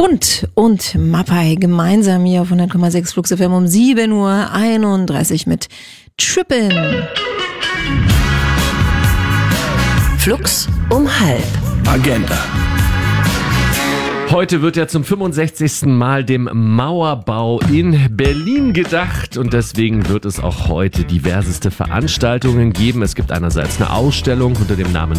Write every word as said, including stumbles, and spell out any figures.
Bund und Mapei gemeinsam hier auf hundert Komma sechs Flux F M um sieben Uhr einunddreißig mit Trippin'. Flux um halb. Agenda. Heute wird ja zum fünfundsechzigsten Mal dem Mauerbau in Berlin gedacht und deswegen wird es auch heute diverseste Veranstaltungen geben. Es gibt einerseits eine Ausstellung unter dem Namen